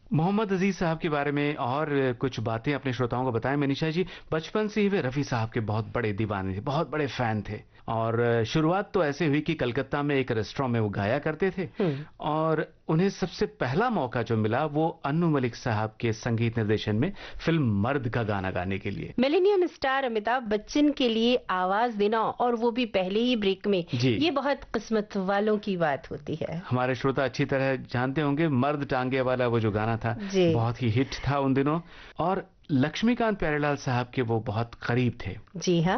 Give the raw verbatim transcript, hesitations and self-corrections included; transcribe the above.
मोहम्मद अजीज साहब के बारे में और कुछ बातें अपने श्रोताओं को बताएं मनीषा जी। बचपन से ही वे रफ़ी साहब के बहुत बड़े दीवाने थे, बहुत बड़े फैन थे। और शुरुआत तो ऐसे हुई कि कलकत्ता में एक रेस्टोरेंट में वो गाया करते थे और उन्हें सबसे पहला मौका जो मिला वो अन्नू मलिक साहब के संगीत निर्देशन में फिल्म मर्द का गाना गाने के लिए। मिलेनियम स्टार अमिताभ बच्चन के लिए आवाज देना और वो भी पहले ही ब्रेक में, ये बहुत किस्मत वालों की बात होती है। हमारे श्रोता अच्छी तरह जानते होंगे, मर्द टांगे वाला वो जो गाना था बहुत ही हिट था उन दिनों और लक्ष्मीकांत प्यारेलाल साहब के वो बहुत करीब थे। जी हाँ।